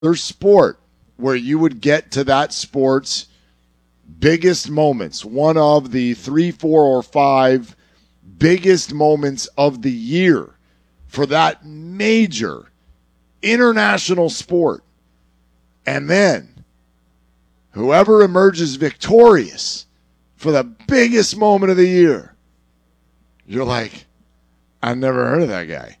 sport where you would get to that sport's biggest moments, one of the 3, 4, or 5 biggest moments of the year for that major international sport. And then whoever emerges victorious for the biggest moment of the year, you're like, I never heard of that guy.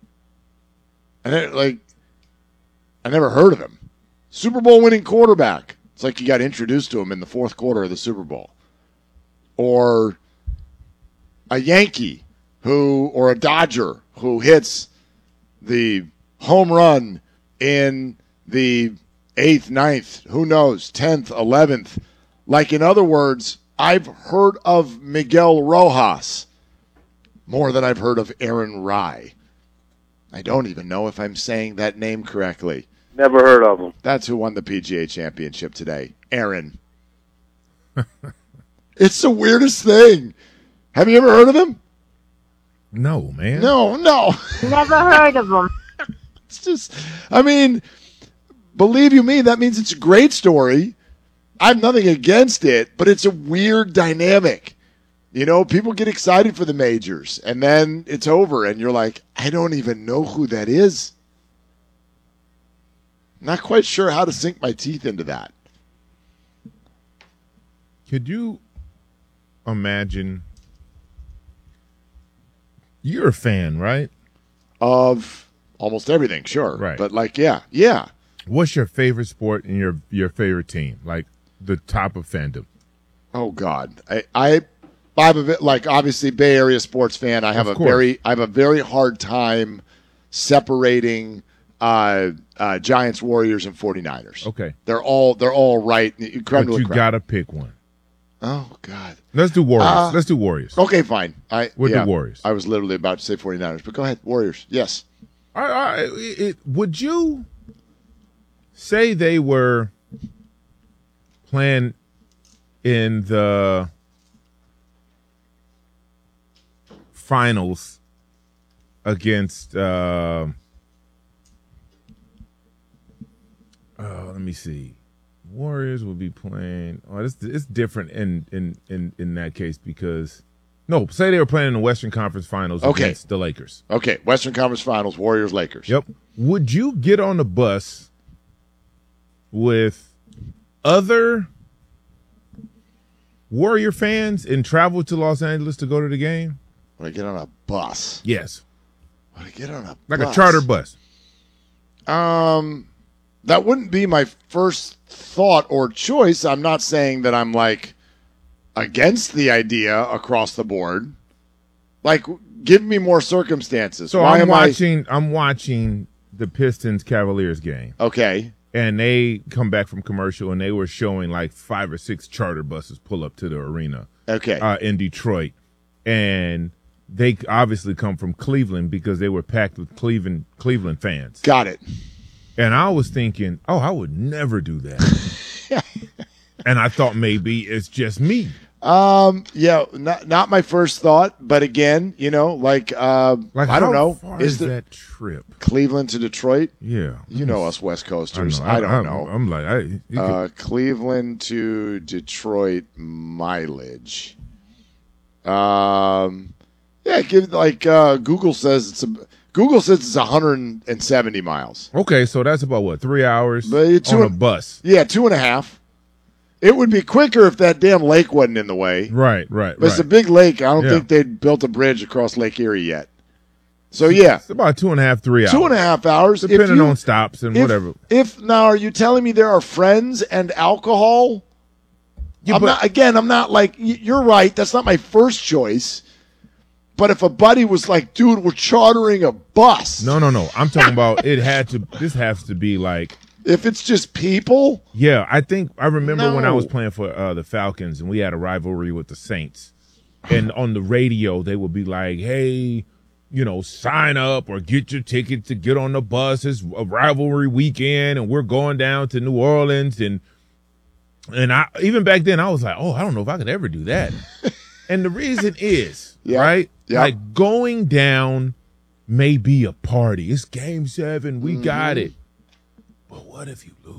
I never heard of him. Super Bowl winning quarterback. It's like you got introduced to him in the fourth quarter of the Super Bowl. Or a Yankee or a Dodger who hits the home run in the 8th, 9th, who knows, 10th, 11th. Like, in other words, I've heard of Miguel Rojas more than I've heard of Aaron Rye. I don't even know if I'm saying that name correctly. Never heard of him. That's who won the PGA Championship today. Aaron. It's the weirdest thing. Have you ever heard of him? No, man. No. Never heard of him. It's just, I mean, believe you me, that means it's a great story. I have nothing against it, but it's a weird dynamic. You know, people get excited for the majors, and then it's over, and you're like, I don't even know who that is. Not quite sure how to sink my teeth into that. Could you imagine? You're a fan, right? Of almost everything, sure. Right. But yeah. What's your favorite sport and your favorite team? Like the top of fandom. Oh God, I'm a bit, like, obviously Bay Area sports fan. I have a very hard time separating Giants, Warriors, and 49ers. Okay, they're all right. But you gotta pick one. Oh God, let's do Warriors. Let's do Warriors. Okay, fine. With the Warriors. I was literally about to say 49ers, but go ahead, Warriors. Yes. Would you say they were playing in the finals against let me see, Warriors will be playing it's different in that case, because say they were playing in the Western Conference Finals against the Lakers. Okay, Western Conference Finals, Warriors, Lakers. Yep. Would you get on the bus with other Warrior fans and travel to Los Angeles to go to the game? Would I get on a bus? Yes. Would I get on a like bus? A charter bus? That wouldn't be my first thought or choice. I'm not saying that I'm like against the idea across the board. Like, give me more circumstances. So I'm watching the Pistons Cavaliers game. Okay. And they come back from commercial, and they were showing like 5 or 6 charter buses pull up to the arena. Okay. In Detroit. And they obviously come from Cleveland because they were packed with Cleveland fans. Got it. And I was thinking, I would never do that. And I thought maybe it's just me. Yeah, not my first thought, but again, I don't know. How far is that trip? Cleveland to Detroit? Yeah. You know us West Coasters. I don't know. I'm like, Cleveland to Detroit mileage. Yeah, Google says it's 170 miles. Okay, so that's about what, 3 hours on a bus? Yeah, 2.5. It would be quicker if that damn lake wasn't in the way. Right. But it's a big lake. I don't think they'd built a bridge across Lake Erie yet. So, yeah. It's about 2.5, 3 hours. 2.5 hours. Depending on stops and whatever. Now, are you telling me there are friends and alcohol? Yeah, I'm not like, you're right. That's not my first choice. But if a buddy was like, dude, we're chartering a bus. No. I'm talking about this has to be like. If it's just people? Yeah, I remember when I was playing for the Falcons and we had a rivalry with the Saints. And on the radio, they would be like, hey, sign up or get your ticket to get on the bus. It's a rivalry weekend and we're going down to New Orleans. And I even back then, I was like, I don't know if I could ever do that. And the reason is, right? Yep. Like, going down may be a party. It's Game 7. We got it. But what if you lose?